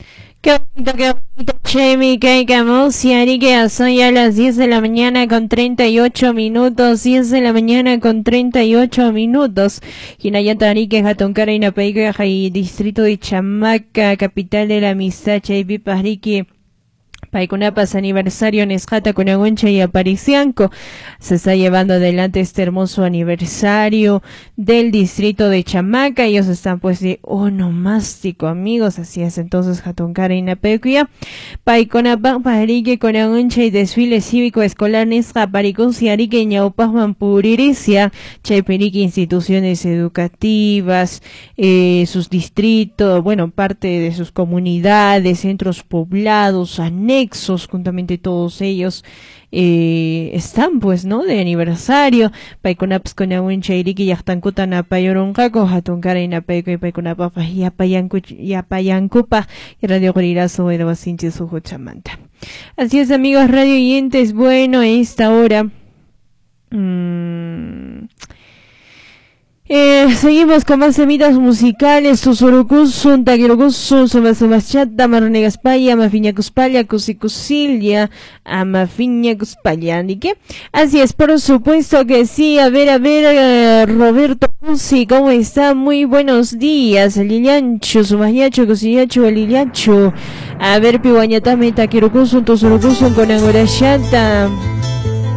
Qué bonito, Chemi, que emoción, y que son ya las 10 de la mañana con 38 minutos, 10 de la mañana con 38 minutos. Hinayatari, que Jatoncara, Inapaica, y distrito de Chamaca, capital de la amistad, Chaypi, Pariki. Paicunapas aniversario Nesjata Cunaguencha y Aparicianco. Se está llevando adelante este hermoso aniversario del distrito de Chamaca. Ellos están pues de onomástico, amigos. Así es, entonces Jatoncara y Napecuia. Paiconapa Parique Cunaguencha y desfile cívico escolar Nesja Paricuncia Arique Ñaupasman Puriricia. Chayperique instituciones educativas, sus distritos, bueno, parte de sus comunidades, centros poblados, anexos, juntamente todos ellos están pues, ¿no? De aniversario. Paikunaps con Awencha Iriki Yachtankuta Napayoronjaco, Hatunkara y Napeco y Paikunapa Yapayancupa y Radio Gorirazo de Basinche Sujuchamanta. Así es, amigos radio oyentes, bueno, a esta hora seguimos con más semitas musicales. Susurucusun, Tagirocusun, Sumasumachata, Marnegaspaya, Amafiñacuspaya, Cusicusilia, Amafiñacuspaya. ¿Y qué? Así es, por supuesto que sí. A ver, Roberto Cusi, ¿cómo está? Muy buenos días. Liliancho, Sumayacho, Cusillacho, Liliancho. A ver, Pihuañatame, Tagirocusun, Tusurucusun, con Angorachata.